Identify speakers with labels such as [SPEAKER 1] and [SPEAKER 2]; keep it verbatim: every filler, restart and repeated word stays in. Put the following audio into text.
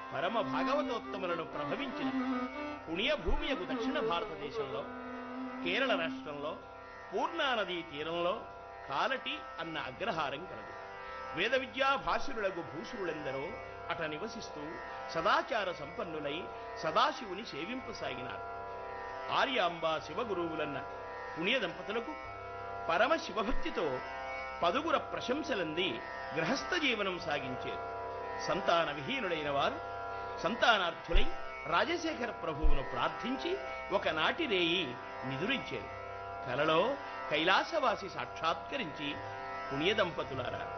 [SPEAKER 1] పరమ భాగవతోత్తములను ప్రభవించిన పుణ్యభూమియకు దక్షిణ భారతదేశంలో కేరళ రాష్ట్రంలో పూర్ణా నదీ తీరంలో కాలటి అన్న అగ్రహారం కలదు. వేద విద్యా భాసురులకు భూసురులెందరో అట నివసిస్తూ సదాచార సంపన్నులై సదాశివుని సేవింపసాగినారు. ఆర్యాంబా శివగురువులన్న పుణ్య దంపతులకు పరమ శివభక్తితో పదుగుర ప్రశంసలంది గృహస్థ జీవనం సాగించారు. సంతాన విహీనులైన వారు సంతానార్థులై రాజశేఖర ప్రభువును ప్రార్థించి ఒకనాటి రేయి నిదురించారు. కలలో కైలాసవాసి సాక్షాత్కరించి పుణ్య దంపతులారా